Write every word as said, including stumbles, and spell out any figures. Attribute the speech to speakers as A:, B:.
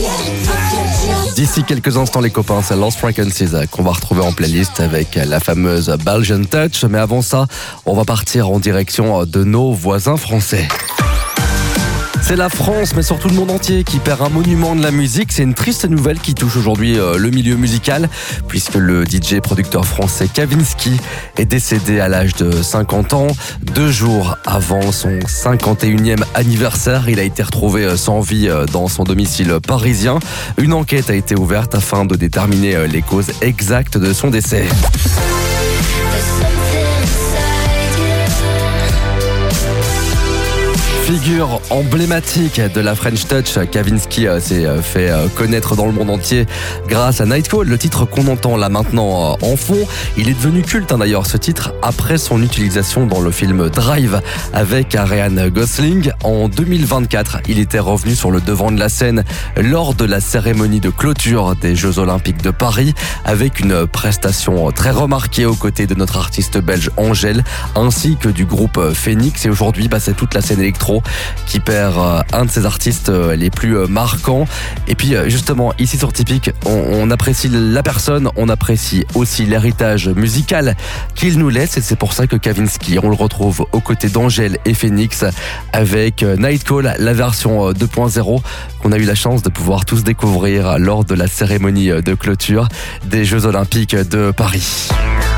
A: D'ici quelques instants les copains, c'est Lost Frequencies qu'on va retrouver en playlist avec la fameuse Belgian Touch. Mais avant ça, on va partir en direction de nos voisins français. C'est la France, mais surtout le monde entier qui perd un monument de la musique. C'est une triste nouvelle qui touche aujourd'hui le milieu musical, puisque le D J producteur français Kavinsky est décédé à l'âge de cinquante ans. Deux jours avant son cinquante et unième anniversaire, il a été retrouvé sans vie dans son domicile parisien. Une enquête a été ouverte afin de déterminer les causes exactes de son décès. Figure emblématique de la French Touch, Kavinsky s'est fait connaître dans le monde entier grâce à Nightcall, le titre qu'on entend là maintenant en fond. Il est devenu culte hein, d'ailleurs ce titre après son utilisation dans le film Drive avec Ryan Gosling. En deux mille vingt-quatre, il était revenu sur le devant de la scène lors de la cérémonie de clôture des Jeux Olympiques de Paris avec une prestation très remarquée aux côtés de notre artiste belge Angèle ainsi que du groupe Phoenix. Et aujourd'hui, bah, c'est toute la scène électro qui perd un de ses artistes les plus marquants. Et puis justement, ici sur Typique, on, on apprécie la personne, on apprécie aussi l'héritage musical qu'il nous laisse. Et c'est pour ça que Kavinsky, on le retrouve aux côtés d'Angèle et Phoenix avec Nightcall, la version deux point zéro qu'on a eu la chance de pouvoir tous découvrir lors de la cérémonie de clôture des Jeux Olympiques de Paris.